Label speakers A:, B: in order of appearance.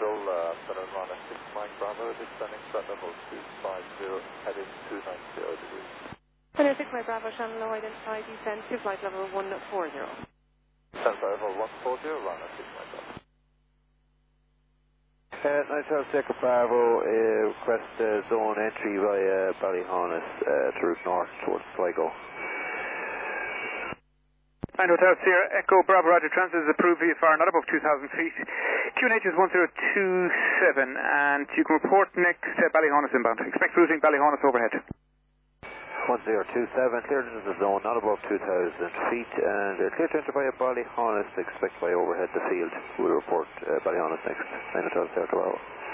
A: Eagle, Center Rana 6 Mike Bravo, descending set level 250, heading 290 degrees.
B: Center 6 Mike Bravo, channel low identified, descend to flight level 140.
A: Descend level 140, Rana 6 Mike Bravo.
C: Nice House Echo Bravo, request zone entry via Ballyhonus to route north towards Sligo.
D: And Hotel Sierra Echo Bravo, Roger, transit is approved VFR not above 2,000 feet. QNH is 1027, and you can report next Ballyhonus inbound. Expect routing Ballyhonus overhead.
C: 1027, clear to the zone not above 2,000 feet, and clear to enter via Ballyhonus, expect by overhead the field. We'll report Ballyhonus next. 9 Hotel Sierra Bravo.